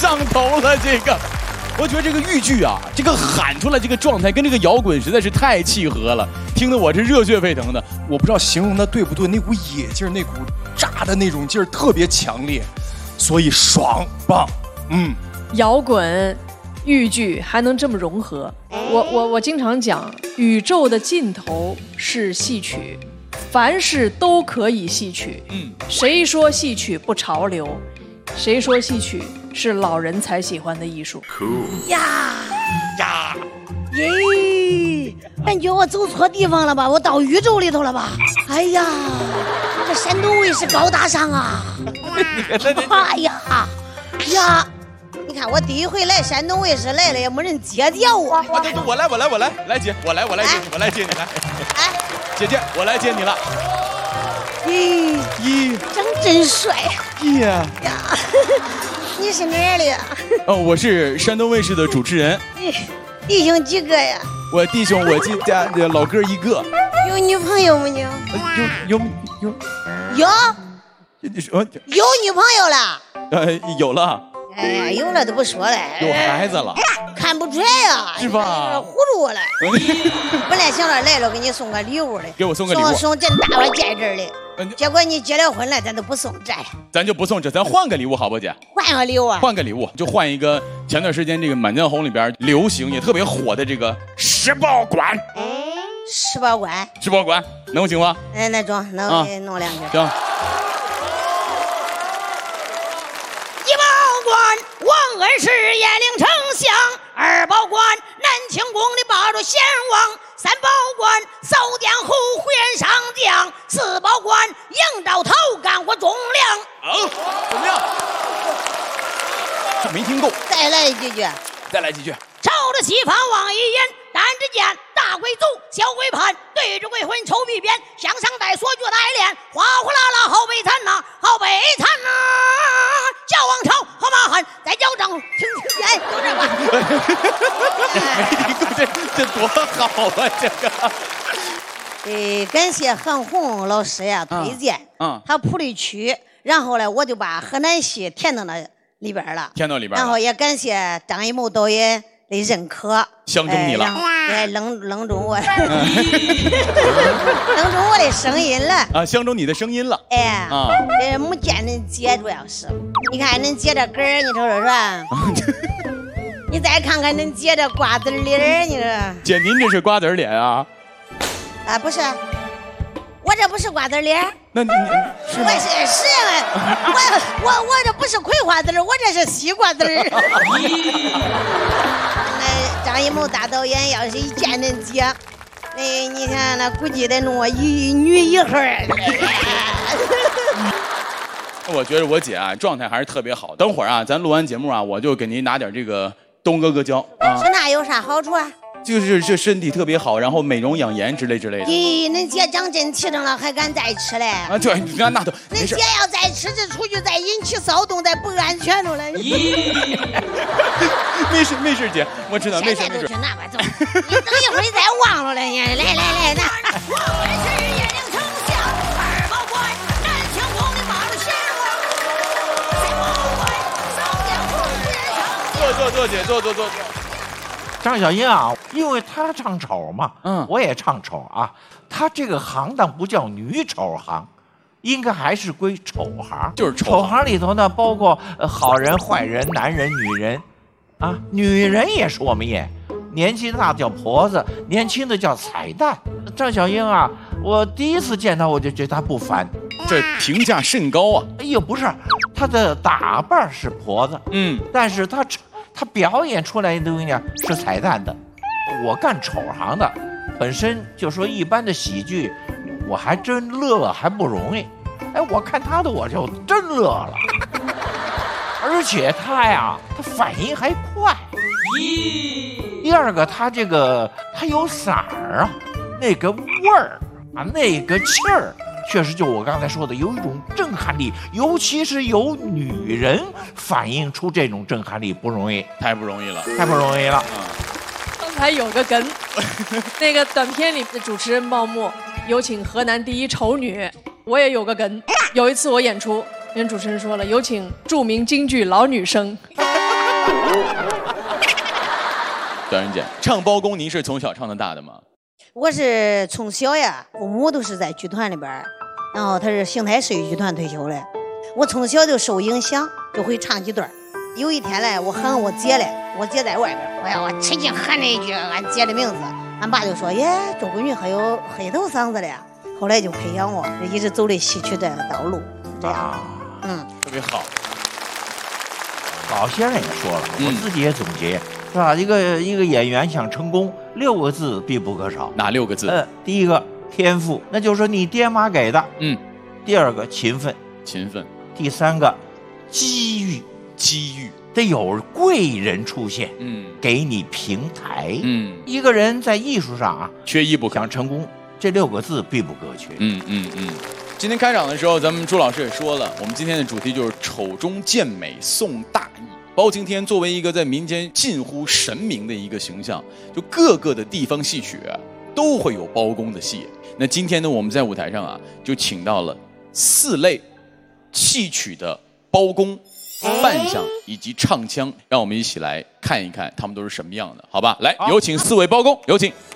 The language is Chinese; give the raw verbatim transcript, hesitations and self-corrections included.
上头了。这个，我觉得这个豫剧啊，这个喊出来这个状态跟这个摇滚实在是太契合了，听得我是热血沸腾的。 我不知道形容的对不对，那股野劲儿，那股炸的那种劲儿特别强烈，所以爽棒。嗯， 摇滚、豫剧还能这么融合，我我我经常讲，宇宙的尽头是戏曲。凡事都可以戏曲，嗯，谁说戏曲不潮流？谁说戏曲是老人才喜欢的艺术？ Cool. 呀呀耶！感觉我走错地方了吧？我到宇宙里头了吧？哎呀，这山东卫视高大上啊！哎呀呀！你看我第一回来山东卫视来了，也没人接见我。 我我来，我来，我来，来接，我来，我来接，我来接你来。哎。姐姐，我来接你了。 咦咦，长真帅呀！ 呀，你是哪儿的呀？ 哦，我是山东卫视的主持人。 弟兄几个呀？ 我弟兄，我家的老哥一个。 有女朋友没有？ 有有有有。 你说有女朋友了？ 呃，有了。 哎呀，有了都不说了。 有孩子了。 看不出来呀， 是吧？ 唬住我了。本来想着来了给你送个礼物的， 给我送个礼物， 送送这大把戒指的。嗯、结果你结了婚了，咱都不送这了。 咱就不送这，咱换个礼物好不姐？ 换个礼物， 换个礼物，就换一个前段时间这个《满江红》里边流行也特别火的这个十报馆。 十报馆， 十报馆能行吗？ 哎，那中，那我给弄两句。 行。 一报馆，王恩是延陵丞相；二报馆，南清宫里把着贤王；三报馆，扫殿后胡言上将；四报馆，迎着头干我忠良。 好，怎么样？这没听够， 再来几句。 再来几句。 朝着西方望一眼，但只见大贵族小贵盘，对着贵婚抽皮鞭，向上带锁脚带链，哗哗啦啦好悲惨呐，好悲惨呐！小王朝好马汉在脚掌，哎，就这吧。 没听过这这多好啊！这个。 呃，感谢韩红老师呀推荐，嗯，嗯他谱的曲，然后呢，我就把河南戏填到那里边了， 填到里边。 然后也感谢张艺谋导演的认可， 相中你了， 哎，愣愣中我，愣中我的声音了啊，相中你的声音了， 哎，啊，呃，没见恁姐主要是，你看恁姐这根儿，你瞅瞅是吧？你再看看恁姐这瓜子脸儿，你说？ 姐，您这是瓜子脸啊？ 啊，不是，我这不是瓜子脸。 那你是我是是我我我这不是葵花籽，我这是西瓜籽。那张艺谋大导演要是一见恁姐，哎，你看那估计得弄我一女一号。 我觉得我姐啊状态还是特别好。等会儿啊，咱录完节目啊，我就给您拿点这个东哥哥胶啊。 是那有啥好处啊？ 就是这身体特别好，然后美容养颜之类之类的。 咦，恁姐长真气正了，还敢再吃嘞？ 啊，对，那那都。 恁姐要再吃，这出去再引起骚动，再不安全了嘞。咦， 没事没事，姐，我知道没事没事。 去那吧，走。你等一会儿你再忘了嘞，来来来，那。我们是延陵丞相，二报馆，南清宫的马路贤王，三报馆，扫殿后胡言上将。 坐坐坐，姐，坐坐坐坐。 张小英啊，因为她唱丑嘛，嗯，我也唱丑啊。她这个行当不叫女丑行，应该还是归丑行。 就是丑丑行里头呢，包括、呃、好人、坏人、男人、女人，啊，女人也是我们演，年纪大叫婆子，年轻的叫彩蛋。张小英啊，我第一次见她，我就觉得她不凡， 这评价甚高啊。 哎呦，不是，她的打扮是婆子，嗯，但是她他表演出来的东西呢是彩蛋的。我干丑行的，本身就说一般的喜剧，我还真乐还不容易。哎，我看他的我就真乐了，而且他呀，他反应还快。咦，第二个他这个他有色儿啊，那个味儿啊，那个气儿。确实，就我刚才说的，有一种震撼力，尤其是有女人反映出这种震撼力不容易， 太不容易了， 太不容易了。 刚才有个梗，那个短片里的主持人报幕，有请河南第一丑女，我也有个梗。有一次我演出，跟主持人说了，有请著名京剧老女生。 段仁姐，唱包公，您是从小唱到大的吗？ 我是从小呀，父母都是在剧团里边，然后他是邢台市剧团退休的。我从小就受影响，就会唱几段。有一天嘞，我喊我姐嘞，我姐在外边，我要我使劲喊了一句俺姐的名字，俺爸就说：“耶，周闺女还有黑头嗓子嘞。”后来就培养我，一直走的戏曲的道路，这样。啊、 嗯，特别好。 老先生也说了，我自己也总结。嗯是吧？一个一个演员想成功，六个字必不可少。 哪六个字？ 呃，第一个天赋，那就是说你爹妈给的。 嗯。 第二个勤奋， 勤奋。 第三个机遇， 机遇得有贵人出现， 嗯， 给你平台。 嗯， 一个人在艺术上啊， 缺一不可。 想成功，这六个字必不可缺。 嗯嗯嗯。今天开场的时候，咱们朱老师也说了，我们今天的主题就是丑中见美，送大义。包青天作为一个在民间近乎神明的一个形象，就各个的地方戏曲、啊、都会有包公的戏。那今天呢，我们在舞台上啊，就请到了四类戏曲的包公、扮相以及唱腔，让我们一起来看一看他们都是什么样的，好吧？来，有请四位包公，有请。